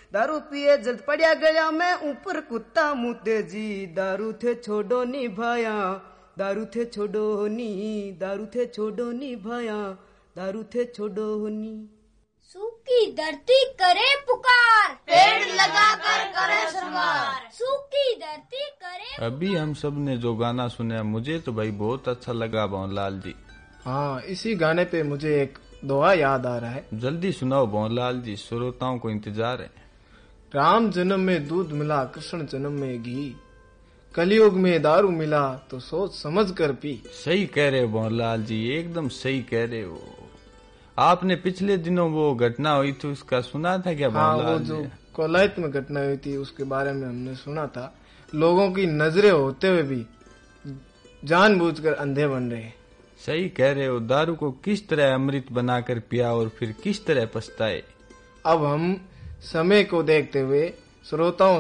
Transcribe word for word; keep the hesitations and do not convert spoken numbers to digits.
दारू पिए जल्द पड़िया गया मैं ऊपर कुत्ता मुते जी। दारू थे छोड़ो नी भाया, दारू थे छोड़ो नी, दारू थे छोड़ो नी भाया, दारू थे छोड़ो नी। सूखी धरती करे पुकार, पेड़ लगा कर करे श्रृंगार। सूखी धरती करे। अभी हम सब ने जो गाना सुना मुझे तो भाई बहुत अच्छा लगा भंवरलाल जी। हाँ, इसी गाने पे मुझे एक दोहा याद आ रहा है। जल्दी सुनाओ भंवरलाल जी, श्रोताओं को इंतजार है। राम जन्म में दूध मिला, कृष्ण जन्म में घी, कलयुग में दारू मिला तो सोच समझ कर पी। सही कह रहे हो भंवरलाल जी, एकदम सही कह रहे हो। आपने पिछले दिनों वो घटना हुई थी उसका सुना था क्या भंवरलाल? हाँ, वो जो कोलायत में घटना हुई थी उसके बारे में हमने सुना था। लोगों की नजरें होते हुए भी जानबूझकर अंधे बन रहे हैं। सही कह रहे हो, दारू को किस तरह अमृत बनाकर पिया और फिर किस तरह पछताए। अब हम समय को देखते हुए श्रोताओं